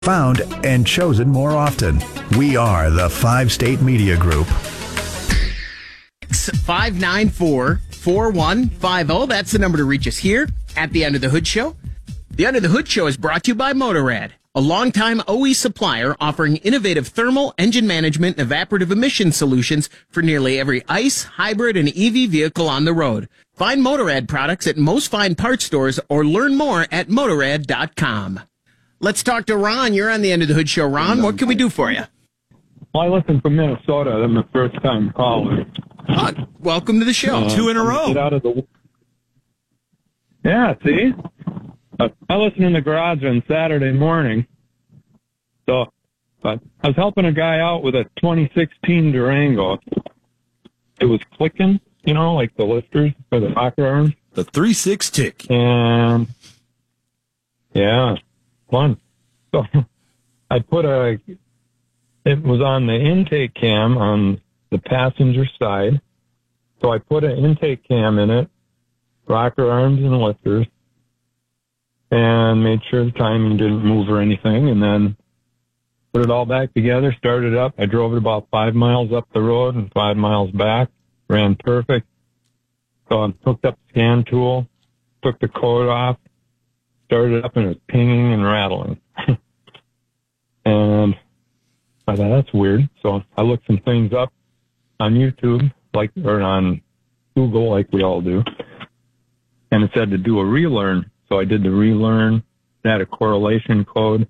found and chosen more often. We are the 5-State Media Group. 594-4150. That's the number to reach us here at the Under the Hood Show. The Under the Hood Show is brought to you by Motorrad, a longtime OE supplier offering innovative thermal, engine management, and evaporative emission solutions for nearly every ICE, hybrid, and EV vehicle on the road. Find Motorrad products at most fine parts stores or learn more at Motorrad.com. Let's talk to Ron. You're on the End of the Hood Show. Ron, what can we do for you? Well, I listen from Minnesota. I'm the first time calling. Welcome to the show. 2 in a row. Get out of the... Yeah, see? I listen in the garage on Saturday morning. So I was helping a guy out with a 2016 Durango. It was clicking, you know, like the lifters for the rocker arms. The 3/6 tick. And, yeah, fun. So I put it was on the intake cam on the passenger side. So I put an intake cam in it, rocker arms and lifters, and made sure the timing didn't move or anything, and then put it all back together, started up. I drove it about 5 miles up the road and 5 miles back, ran perfect. So I hooked up the scan tool, took the code off, started it up, and it was pinging and rattling. And I thought, that's weird. So I looked some things up on YouTube, or on Google, like we all do. And it said to do a relearn. So I did the relearn, had a correlation code.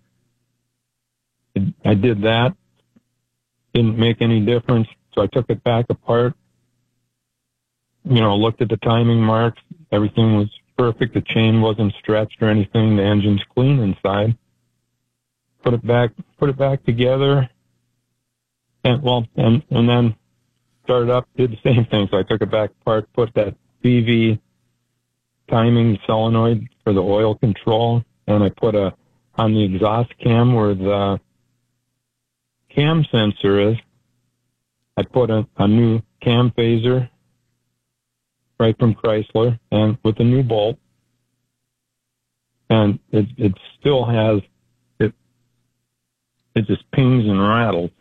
I did that. Didn't make any difference. So I took it back apart, looked at the timing marks. Everything was perfect. The chain wasn't stretched or anything. The engine's clean inside. Put it back together. And then started up, did the same thing. So I took it back apart, put that BV timing solenoid for the oil control, and I put on the exhaust cam where the cam sensor is, I put a new cam phaser right from Chrysler, and with a new bolt, and it still has, it just pings and rattles.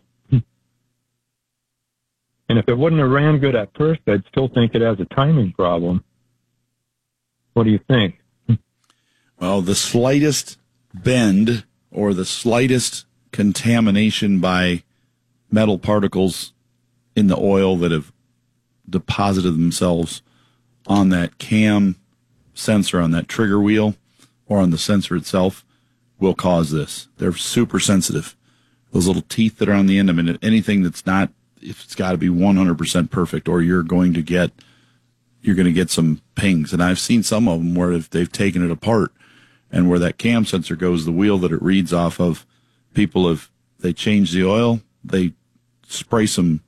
And if it wouldn't have ran good at first, I'd still think it has a timing problem. What do you think? Well, the slightest bend or the slightest contamination by metal particles in the oil that have deposited themselves on that cam sensor, on that trigger wheel, or on the sensor itself will cause this. They're super sensitive. Those little teeth that are on the end, anything that's not, it's got to be 100% perfect, or you're going to get some pings. And I've seen some of them where if they've taken it apart and where that cam sensor goes, the wheel that it reads off of, they change the oil, they spray some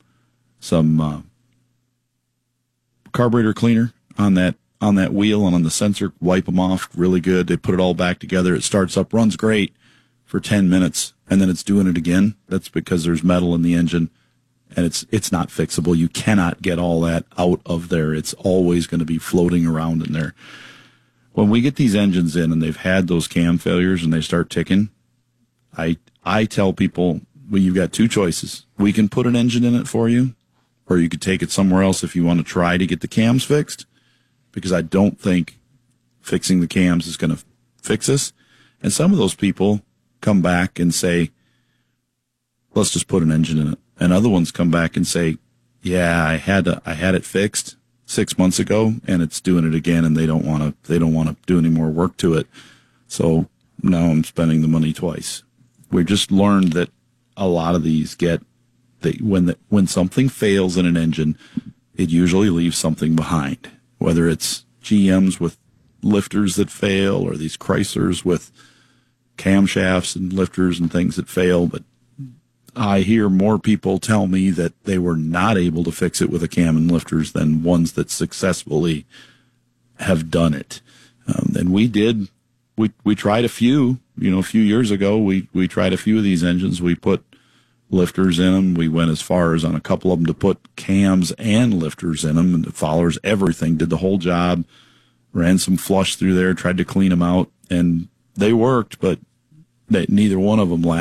carburetor cleaner on that wheel and on the sensor, wipe them off really good. They put it all back together. It starts up, runs great for 10 minutes, and then it's doing it again. That's because there's metal in the engine. And it's not fixable. You cannot get all that out of there. It's always going to be floating around in there. When we get these engines in and they've had those cam failures and they start ticking, I tell people, well, you've got two choices. We can put an engine in it for you, or you could take it somewhere else if you want to try to get the cams fixed, because I don't think fixing the cams is going to fix this. And some of those people come back and say, let's just put an engine in it. And other ones come back and say, yeah, I had it fixed 6 months ago and it's doing it again, and they don't want to do any more work to it. So now I'm spending the money twice. We just learned that a lot of these when something fails in an engine, it usually leaves something behind, whether it's GMs with lifters that fail or these Chryslers with camshafts and lifters and things that fail. But I hear more people tell me that they were not able to fix it with a cam and lifters than ones that successfully have done it. And we tried a few, a few years ago, we tried a few of these engines. We put lifters in them. We went as far as on a couple of them to put cams and lifters in them, and the followers, everything, did the whole job, ran some flush through there, tried to clean them out, and they worked, but neither one of them